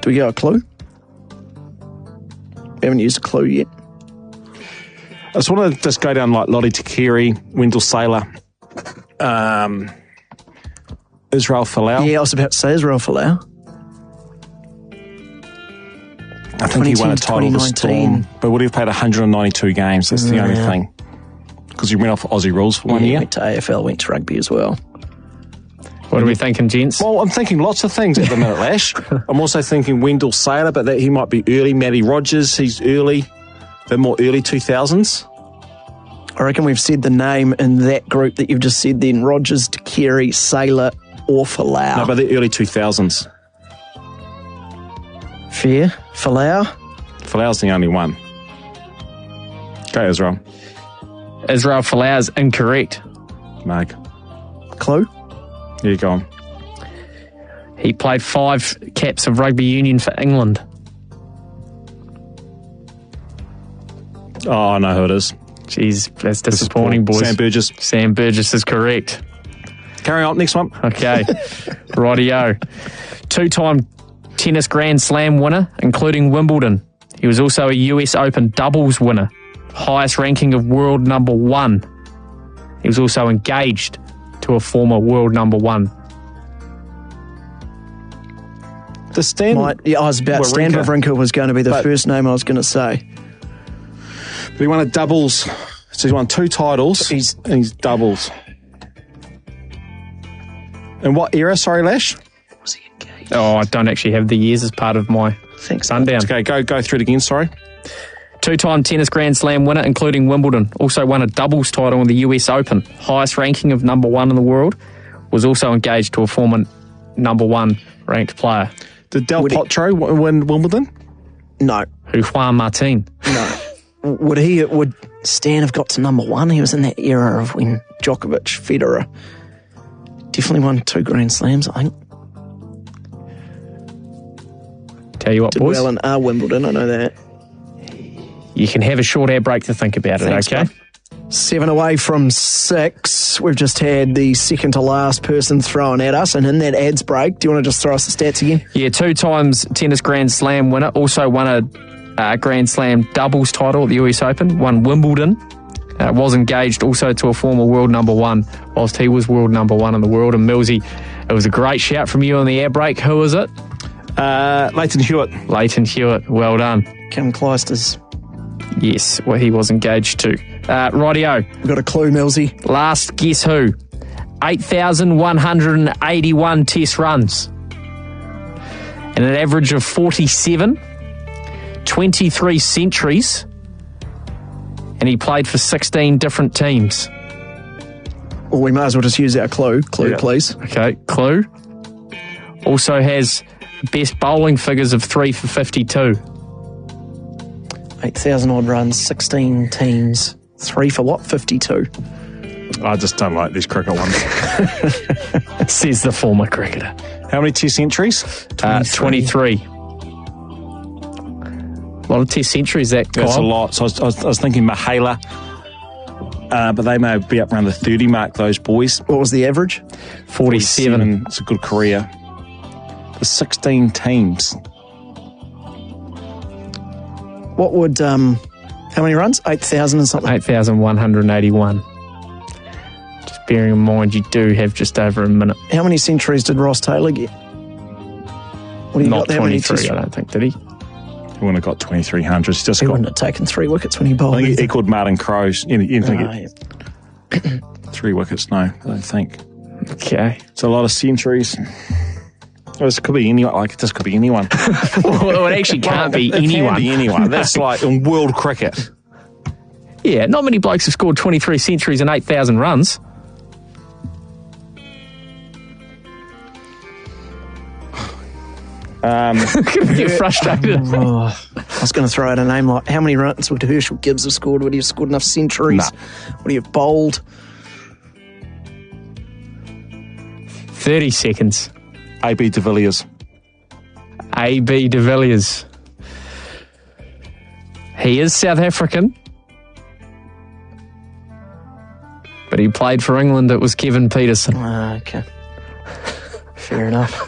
Do we get a clue? We haven't used a clue yet. I just want to just go down like Lottie Takiri, Wendell Saylor, Israel Folau. Yeah, I was about to say Israel Folau. I think he won a title with 2019. Storm, but would he have played 192 games? That's the only thing. Because he went off Aussie rules for 1 He year. went to AFL, went to rugby as well. What are we thinking, gents? Well, I'm thinking lots of things at the minute, Lash. I'm also thinking Wendell Saylor, but that he might be early. Matty Rogers, he's early, but more early 2000s. I reckon we've said the name in that group that you've just said then. Rogers, Takiri, Saylor or Folau. No, but the early 2000s. Fair. Folau? Folau's the only one. Go, Israel. Israel Folau is incorrect. Mark. Clue? Here you go. He played 5 caps of rugby union for England. Oh, I know who it is. Jeez, that's disappointing, boys. Sam Burgess. Sam Burgess is correct. Carry on, next one. Okay. Rightio. 2-time tennis Grand Slam winner, including Wimbledon. He was also a US Open doubles winner. Highest ranking of world number 1. He was also engaged to a former world number 1. The Stan. I was about Stan Wawrinka was going to be the first name I was going to say. But he won a doubles. So he's won 2 titles. He's doubles. In what era, sorry, Lash? Was he engaged? Oh, I don't actually have the years as part of my sundown. Okay, go through it again, sorry. 2-time tennis Grand Slam winner, including Wimbledon. Also won a doubles title in the US Open. Highest ranking of number 1 in the world. Was also engaged to a former number 1 ranked player. Did Del Potro win Wimbledon? No. Who? Juan Martin. No. Would Stan have got to number 1? He was in that era of when Djokovic, Federer definitely won 2 Grand Slams, I think. Tell you what, Did boys. well in Wimbledon, I know that. You can have a short air break to think about Thanks, it, okay? mate. 7 away from 6. We've just had the second to last person thrown at us, and in that ads break, do you want to just throw us the stats again? Yeah, 2 times tennis Grand Slam winner. Also won a Grand Slam doubles title at the US Open. Won Wimbledon. Was engaged also to a former world number 1, whilst he was world number 1 in the world. And Millsy, it was a great shout from you on the air break. Who is it? Leighton Hewitt. Leighton Hewitt. Well done. Cam Clijsters. Yes, well, he was engaged too. Rightio. We've got a clue, Millsy. Last guess who? 8,181 test runs. And an average of 47. 23 centuries. And he played for 16 different teams. Well, we might as well just use our clue. Clue, please. Okay, clue. Also has best bowling figures of 3 for 52. 8,000 odd runs, 16 teams, 3 for what? 52. I just don't like these cricket ones. Says the former cricketer. How many test centuries? 23. A lot of test centuries, that Kyle. That's a lot. So I was thinking Mahela, but they may be up around the 30 mark, those boys. What was the average? 47. It's a good career. The 16 teams. What would, how many runs? 8,000 and something? 8,181. Just bearing in mind you do have just over a minute. How many centuries did Ross Taylor get? What do you Not got? How many 23, I don't think, did he? He wouldn't have got 2,300. He's just He got, wouldn't have taken 3 wickets when he bowled. I think he either. equaled Martin Crowe's. You think yeah. 3 wickets? No, I don't think. Okay. It's a lot of centuries. This could be anyone. Like, this could be anyone. Well, it actually can't be It anyone. can be anyone. That's like in world cricket. Yeah, not many blokes have scored 23 centuries and 8,000 runs. You're frustrated. Oh, I was going to throw out a name like, how many runs would Herschel Gibbs have scored? Would he have scored enough centuries? Nah. Would he have bowled? 30 seconds. AB de Villiers. AB de Villiers. He is South African, but he played for England. It was Kevin Peterson. Okay. Fair enough.